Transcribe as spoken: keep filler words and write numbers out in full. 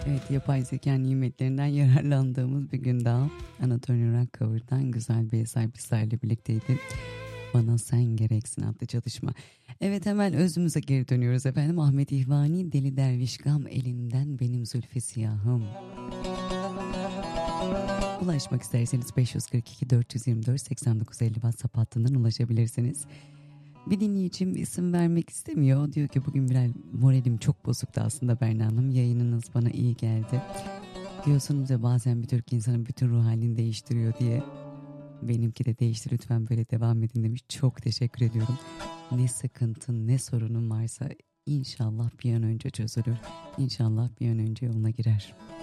Evet, yapay zeka nimetlerinden yararlandığımız bir gün daha. Anatoly Rockcover'dan güzel bir eser bizlerle birlikteydi. Bana Sen Gereksin adlı çalışma. Evet, hemen özümüze geri dönüyoruz efendim. Ahmet İhvani, Deli Derviş Gam elinden benim zülfü siyahım. Ulaşmak isterseniz beş yüz kırk iki dört yüz yirmi dört seksen dokuz elli WhatsApp hattından ulaşabilirsiniz. Bir dinleyicim isim vermek istemiyor. Diyor ki bugün biraz moralim çok bozuktu aslında Berna Hanım. Yayınınız bana iyi geldi. Diyorsunuz ya bazen bir Türk insanın bütün ruh halini değiştiriyor diye. Benimki de değişti, lütfen böyle devam edin demiş. Çok teşekkür ediyorum. Ne sıkıntın ne sorunun varsa inşallah bir an önce çözülür. İnşallah bir an önce yoluna girer.